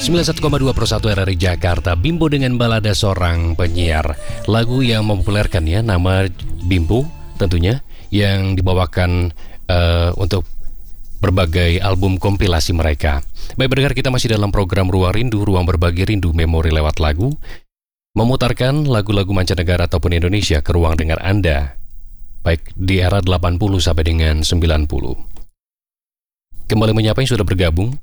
91,2 per 1 RRI Jakarta. Bimbo dengan balada seorang penyiar. Lagu yang mempopulerkan ya, nama Bimbo tentunya, yang dibawakan untuk berbagai album kompilasi mereka. Baik pendengar, kita masih dalam program Ruang Rindu, ruang berbagi rindu memori lewat lagu. Memutarkan lagu-lagu mancanegara ataupun Indonesia ke ruang dengar Anda, baik di era 80 sampai dengan 90. Kembali menyapa yang sudah bergabung.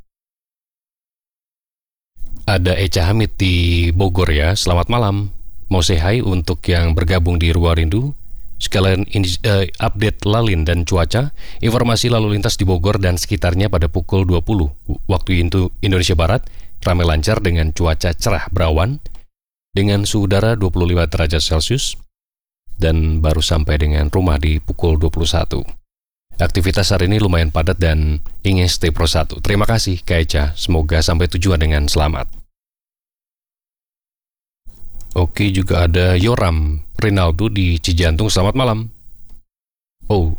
Ada Echa Hamid di Bogor ya, selamat malam. Mau say hi untuk yang bergabung di Ruang Rindu. Sekalian update lalin dan cuaca, informasi lalu lintas di Bogor dan sekitarnya pada pukul 20 waktu Indonesia Barat, ramai lancar dengan cuaca cerah berawan, dengan suhu udara 25 derajat Celcius, dan baru sampai dengan rumah di pukul 21. Aktivitas hari ini lumayan padat dan ingin stay pro 1. Terima kasih Kak Echa, semoga sampai tujuan dengan selamat. Oke, juga ada Yoram Rinaldo di Cijantung, selamat malam. Oh,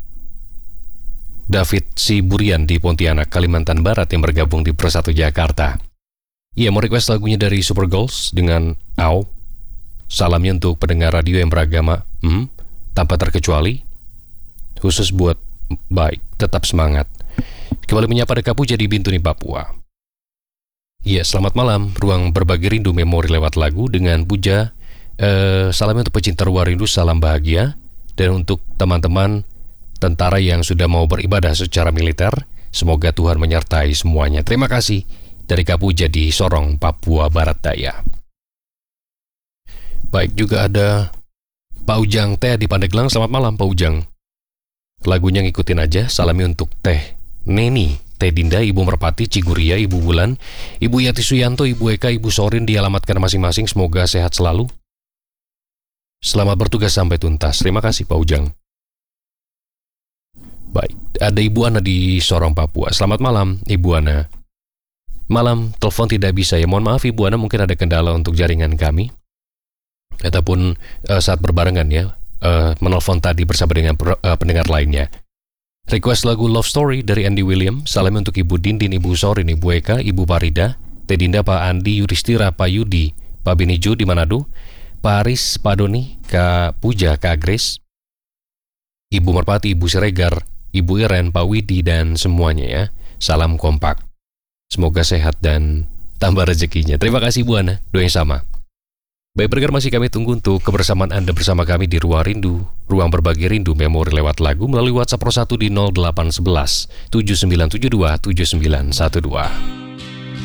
David Siburian di Pontianak, Kalimantan Barat yang bergabung di Persatu Jakarta. Iya, mau request lagunya dari Super Girls dengan Au. Salamnya untuk pendengar radio yang beragama, tanpa terkecuali. Khusus buat baik, tetap semangat. Kembali menyapa Deka Puja di Bintuni, Papua. Iya, selamat malam. Ruang berbagi rindu memori lewat lagu dengan Puja. Salamnya untuk pecinta Ruang Rindu, salam bahagia. Dan untuk teman-teman tentara yang sudah mau beribadah secara militer, semoga Tuhan menyertai semuanya. Terima kasih. Dari Kak Puja di Sorong, Papua Barat Daya. Baik, juga ada Pak Ujang Teh di Pandeglang, selamat malam Pak Ujang. Lagunya ngikutin aja, salamnya untuk Teh Neni, Teh Dinda, Ibu Merpati, Ciguria, Ibu Bulan, Ibu Yati Suyanto, Ibu Eka, Ibu Sorin, dialamatkan masing-masing, semoga sehat selalu. Selamat bertugas sampai tuntas. Terima kasih Pak Ujang. Baik, ada Ibu Ana di Sorong, Papua. Selamat malam Ibu Ana. Malam, telepon tidak bisa ya, mohon maaf Ibu Ana, mungkin ada kendala untuk jaringan kami ataupun saat berbarengan ya, menelpon tadi bersama dengan pendengar lainnya. Request lagu Love Story dari Andy William. Salam untuk Ibu Dindin, Ibu Sorin, Ibu Eka, Ibu Parida, Teh Dinda, Pak Andi, Yudhistira, Pak Yudi, Pak Beniju di Manado, Pak Aris, Pak Doni, Kak Puja, Kak Grace, Ibu Merpati, Ibu Siregar, Ibu Iren, Pak Widi, dan semuanya ya. Salam kompak. Semoga sehat dan tambah rezekinya. Terima kasih Bu Ana, doa yang sama. Baik pendengar, masih kami tunggu untuk kebersamaan Anda bersama kami di Ruang Rindu, ruang berbagi rindu memori lewat lagu melalui WhatsApp Pro 1 di 0811 7972 7912.